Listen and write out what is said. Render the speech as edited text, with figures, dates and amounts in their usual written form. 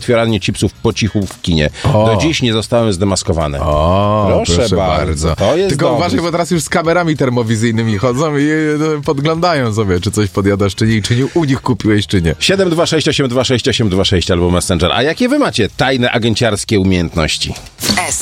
otwieranie chipsów po cichu w kinie. Do dziś nie zostałem zdemaskowany. Proszę bardzo. To jest tylko uważaj, bo teraz już z kamerami termowizyjnymi chodzą i podglądają sobie, czy coś podjadasz, czy nie, czy nie u nich kupiłeś, czy nie. 726 826 826 albo Messenger. A jakie wy macie tajne agenciarskie umiejętności?